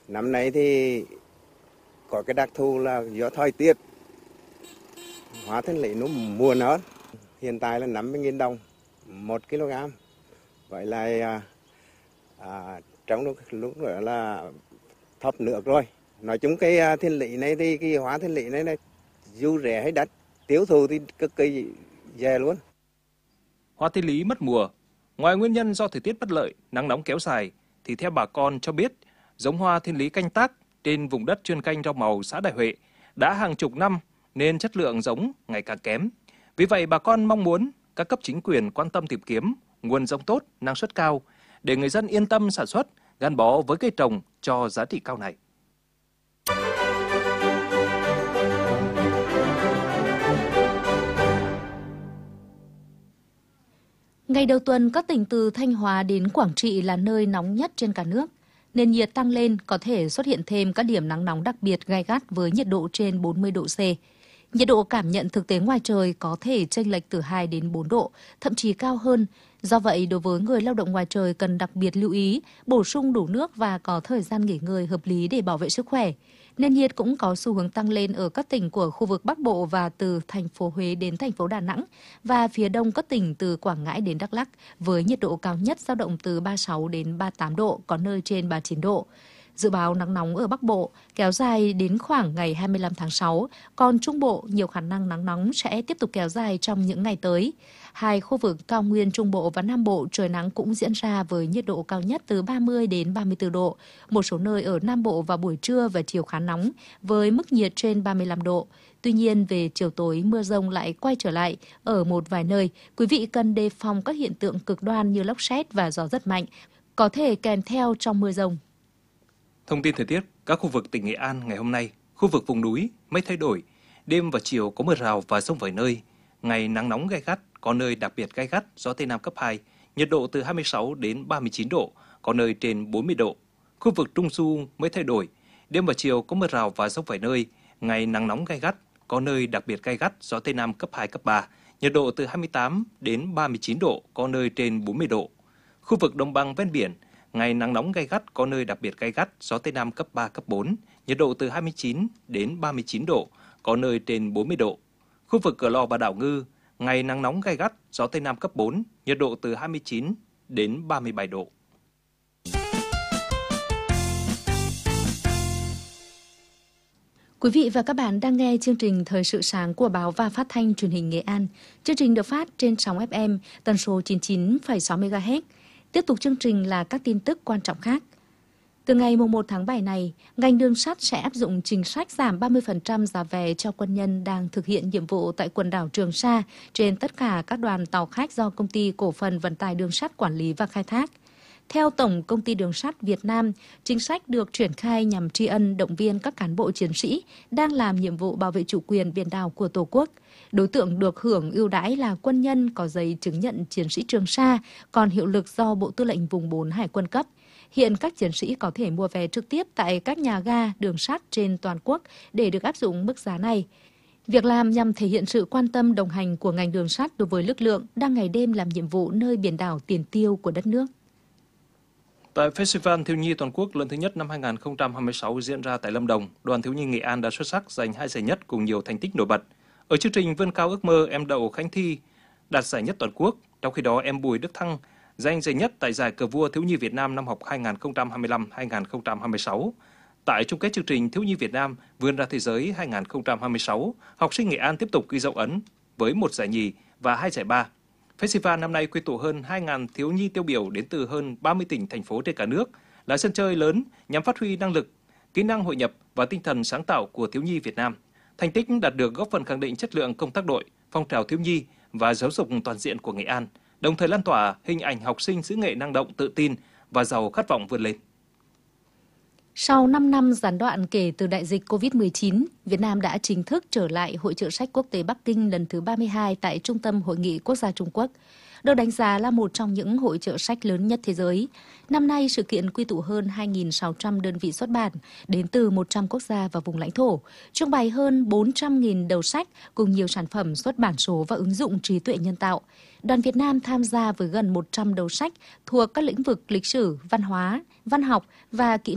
Năm nay thì có cái đặc thù là do thời tiết, hóa thiên lý nó muộn hơn. Hiện tại là 50.000 đồng 1 kg. Vậy là trong lúc nữa là thấp nước rồi. Nói chung cái thiên lý này thì cái hóa thiên lý này dù rẻ hay đắt, tiêu thụ thì cực kỳ dễ luôn. Hoa thiên lý mất mùa, ngoài nguyên nhân do thời tiết bất lợi, nắng nóng kéo dài, thì theo bà con cho biết, giống hoa thiên lý canh tác trên vùng đất chuyên canh rau màu xã Đại Huệ đã hàng chục năm nên chất lượng giống ngày càng kém. Vì vậy bà con mong muốn các cấp chính quyền quan tâm tìm kiếm nguồn giống tốt, năng suất cao để người dân yên tâm sản xuất, gắn bó với cây trồng cho giá trị cao này. Ngày đầu tuần, các tỉnh từ Thanh Hóa đến Quảng Trị là nơi nóng nhất trên cả nước. Nền nhiệt tăng lên, có thể xuất hiện thêm các điểm nắng nóng đặc biệt gay gắt với nhiệt độ trên 40 độ C. Nhiệt độ cảm nhận thực tế ngoài trời có thể chênh lệch từ 2 đến 4 độ, thậm chí cao hơn. Do vậy, đối với người lao động ngoài trời cần đặc biệt lưu ý, bổ sung đủ nước và có thời gian nghỉ ngơi hợp lý để bảo vệ sức khỏe. Nền nhiệt cũng có xu hướng tăng lên ở các tỉnh của khu vực Bắc Bộ và từ thành phố Huế đến thành phố Đà Nẵng và phía đông các tỉnh từ Quảng Ngãi đến Đắk Lắk với nhiệt độ cao nhất dao động từ 36 đến 38 độ, có nơi trên 39 độ. Dự báo nắng nóng ở Bắc Bộ kéo dài đến khoảng ngày 25 tháng 6, còn Trung Bộ nhiều khả năng nắng nóng sẽ tiếp tục kéo dài trong những ngày tới. Hai khu vực cao nguyên Trung Bộ và Nam Bộ trời nắng cũng diễn ra với nhiệt độ cao nhất từ 30 đến 34 độ. Một số nơi ở Nam Bộ vào buổi trưa và chiều khá nóng với mức nhiệt trên 35 độ. Tuy nhiên, về chiều tối mưa rông lại quay trở lại ở một vài nơi. Quý vị cần đề phòng các hiện tượng cực đoan như lốc sét và gió rất mạnh có thể kèm theo trong mưa rông. Thông tin thời tiết, các khu vực tỉnh Nghệ An ngày hôm nay, khu vực vùng núi, mây thay đổi, đêm và chiều có mưa rào và dông vài nơi, ngày nắng nóng gay gắt, có nơi đặc biệt gay gắt, gió Tây Nam cấp 2, nhiệt độ từ 26 đến 39 độ, có nơi trên 40 độ. Khu vực Trung Du mây thay đổi, đêm và chiều có mưa rào và dông vài nơi, ngày nắng nóng gay gắt, có nơi đặc biệt gay gắt, gió Tây Nam cấp 2, cấp 3, nhiệt độ từ 28 đến 39 độ, có nơi trên 40 độ. Khu vực đồng bằng ven biển, ngày nắng nóng gay gắt, có nơi đặc biệt gay gắt, gió Tây Nam cấp 3, cấp 4, nhiệt độ từ 29 đến 39 độ, có nơi trên 40 độ. Khu vực Cửa Lò và đảo Ngư, ngày nắng nóng gay gắt, gió Tây Nam cấp 4, nhiệt độ từ 29 đến 37 độ. Quý vị và các bạn đang nghe chương trình Thời sự sáng của Báo và Phát thanh Truyền hình Nghệ An. Chương trình được phát trên sóng FM tần số 99,6 MHz. Tiếp tục chương trình là các tin tức quan trọng khác. Từ ngày 1 tháng 7 này, ngành đường sắt sẽ áp dụng chính sách giảm 30% giá vé cho quân nhân đang thực hiện nhiệm vụ tại quần đảo Trường Sa trên tất cả các đoàn tàu khách do Công ty Cổ phần Vận tải Đường sắt quản lý và khai thác. Theo Tổng Công ty Đường sắt Việt Nam, chính sách được triển khai nhằm tri ân động viên các cán bộ chiến sĩ đang làm nhiệm vụ bảo vệ chủ quyền biển đảo của Tổ quốc. Đối tượng được hưởng ưu đãi là quân nhân có giấy chứng nhận chiến sĩ Trường Sa, còn hiệu lực do Bộ Tư lệnh Vùng 4 Hải quân cấp. Hiện các chiến sĩ có thể mua vé trực tiếp tại các nhà ga, đường sắt trên toàn quốc để được áp dụng mức giá này. Việc làm nhằm thể hiện sự quan tâm đồng hành của ngành đường sắt đối với lực lượng đang ngày đêm làm nhiệm vụ nơi biển đảo tiền tiêu của đất nước. Tại Festival Thiếu nhi Toàn quốc lần thứ nhất năm 2026 diễn ra tại Lâm Đồng, đoàn thiếu nhi Nghệ An đã xuất sắc giành 2 giải nhất cùng nhiều thành tích nổi bật. Ở chương trình Vươn cao ước mơ, em Đậu Khánh Thi đạt giải nhất toàn quốc, trong khi đó em Bùi Đức Thăng giành giải nhất tại giải cờ vua thiếu nhi Việt Nam năm học 2025-2026. Tại chung kết chương trình Thiếu nhi Việt Nam vươn ra thế giới 2026, học sinh Nghệ An tiếp tục ghi dấu ấn với 1 giải nhì và 2 giải ba. Festival năm nay quy tụ hơn 2.000 thiếu nhi tiêu biểu đến từ hơn 30 tỉnh, thành phố trên cả nước, là sân chơi lớn nhằm phát huy năng lực, kỹ năng hội nhập và tinh thần sáng tạo của thiếu nhi Việt Nam. Thành tích đạt được góp phần khẳng định chất lượng công tác đội, phong trào thiếu nhi và giáo dục toàn diện của Nghệ An, đồng thời lan tỏa hình ảnh học sinh xứ Nghệ năng động, tự tin và giàu khát vọng vươn lên. Sau 5 năm gián đoạn kể từ đại dịch COVID-19, Việt Nam đã chính thức trở lại Hội chợ sách quốc tế Bắc Kinh lần thứ 32 tại Trung tâm Hội nghị Quốc gia Trung Quốc. Được đánh giá là một trong những hội chợ sách lớn nhất thế giới. Năm nay, sự kiện quy tụ hơn 2.600 đơn vị xuất bản đến từ 100 quốc gia và vùng lãnh thổ, trưng bày hơn 400.000 đầu sách cùng nhiều sản phẩm xuất bản số và ứng dụng trí tuệ nhân tạo. Đoàn Việt Nam tham gia với gần 100 đầu sách thuộc các lĩnh vực lịch sử, văn hóa, văn học và kỹ